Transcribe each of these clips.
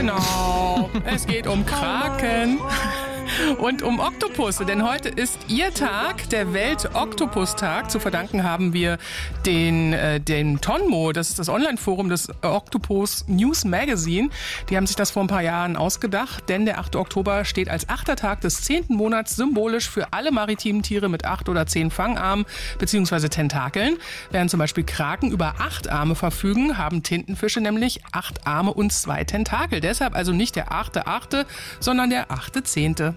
Genau, es geht um Kraken. Und um Oktopusse, denn heute ist ihr Tag, der Welt-Oktopus-Tag. Zu verdanken haben wir den Tonmo, das ist das Online-Forum des Octopus News Magazine. Die haben sich das vor ein paar Jahren ausgedacht, denn der 8. Oktober steht als 8. Tag des 10. Monats symbolisch für alle maritimen Tiere mit 8 oder 10 Fangarmen bzw. Tentakeln. Während zum Beispiel Kraken über 8 Arme verfügen, haben Tintenfische nämlich 8 Arme und 2 Tentakel. Deshalb also nicht der 8.8., sondern der 8.10.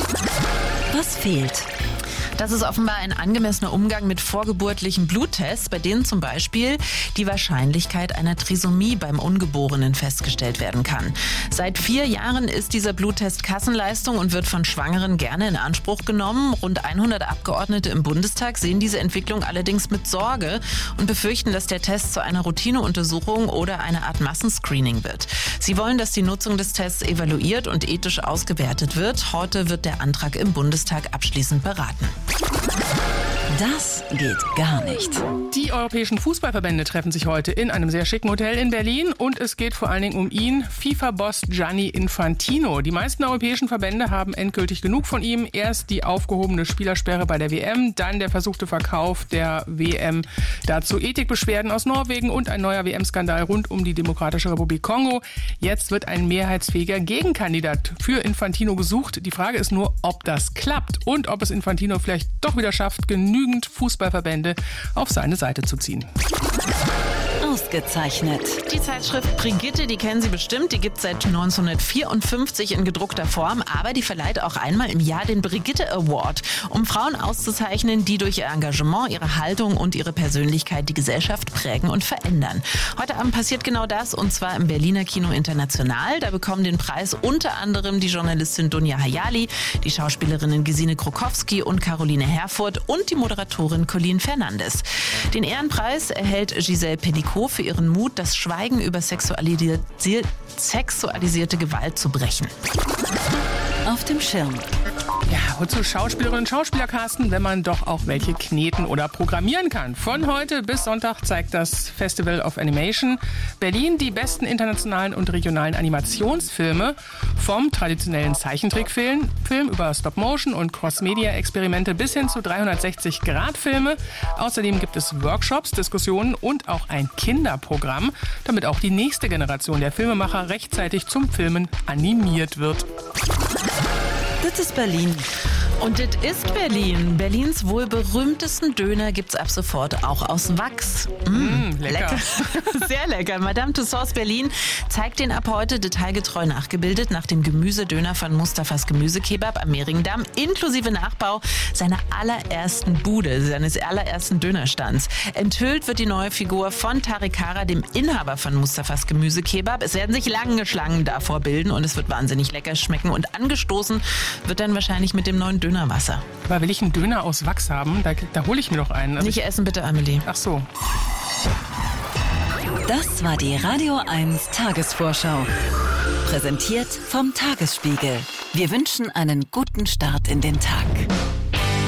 Was fehlt? Das ist offenbar ein angemessener Umgang mit vorgeburtlichen Bluttests, bei denen zum Beispiel die Wahrscheinlichkeit einer Trisomie beim Ungeborenen festgestellt werden kann. Seit 4 Jahren ist dieser Bluttest Kassenleistung und wird von Schwangeren gerne in Anspruch genommen. Rund 100 Abgeordnete im Bundestag sehen diese Entwicklung allerdings mit Sorge und befürchten, dass der Test zu einer Routineuntersuchung oder einer Art Massenscreening wird. Sie wollen, dass die Nutzung des Tests evaluiert und ethisch ausgewertet wird. Heute wird der Antrag im Bundestag abschließend beraten. Das geht gar nicht. Die europäischen Fußballverbände treffen sich heute in einem sehr schicken Hotel in Berlin und es geht vor allen Dingen um ihn, FIFA-Boss Gianni Infantino. Die meisten europäischen Verbände haben endgültig genug von ihm. Erst die aufgehobene Spielersperre bei der WM, dann der versuchte Verkauf der WM, dazu Ethikbeschwerden aus Norwegen und ein neuer WM-Skandal rund um die Demokratische Republik Kongo. Jetzt wird ein mehrheitsfähiger Gegenkandidat für Infantino gesucht. Die Frage ist nur, ob das klappt und ob es Infantino vielleicht doch wieder schafft, genügend Fußballverbände auf seine Seite zu ziehen. Ausgezeichnet. Die Zeitschrift Brigitte, die kennen Sie bestimmt, die gibt es seit 1954 in gedruckter Form, aber die verleiht auch einmal im Jahr den Brigitte Award, um Frauen auszuzeichnen, die durch ihr Engagement, ihre Haltung und ihre Persönlichkeit die Gesellschaft prägen und verändern. Heute Abend passiert genau das und zwar im Berliner Kino International. Da bekommen den Preis unter anderem die Journalistin Dunja Hayali, die Schauspielerinnen Gesine Krokowski und Caroline Herfurth und die Moderatorin Colleen Fernandes. Den Ehrenpreis erhält Giselle Pedicot für ihren Mut, das Schweigen über sexualisierte Gewalt zu brechen. Auf dem Schirm. Ja, wozu Schauspielerinnen und Schauspieler casten, wenn man doch auch welche kneten oder programmieren kann? Von heute bis Sonntag zeigt das Festival of Animation Berlin die besten internationalen und regionalen Animationsfilme, vom traditionellen Zeichentrickfilm über Stop-Motion und Cross-Media-Experimente bis hin zu 360-Grad-Filme. Außerdem gibt es Workshops, Diskussionen und auch ein Kinderprogramm, damit auch die nächste Generation der Filmemacher rechtzeitig zum Filmen animiert wird. Das ist Berlin. Und das ist Berlin. Berlins wohl berühmtesten Döner gibt's ab sofort auch aus Wachs. Lecker. Sehr lecker. Madame Tussauds Berlin zeigt den ab heute detailgetreu nachgebildet nach dem Gemüsedöner von Mustafas Gemüsekebab am Mehringdamm, inklusive Nachbau seiner allerersten Bude, seines allerersten Dönerstands. Enthüllt wird die neue Figur von Tariq Kara, dem Inhaber von Mustafas Gemüsekebab. Es werden sich lange Schlangen davor bilden und es wird wahnsinnig lecker schmecken. Und angestoßen wird dann wahrscheinlich mit dem neuen Dönerwasser. Aber will ich einen Döner aus Wachs haben, da hole ich mir doch einen. Also Nicht essen bitte, Amelie. Ach so. Das war die Radio 1 Tagesvorschau. Präsentiert vom Tagesspiegel. Wir wünschen einen guten Start in den Tag.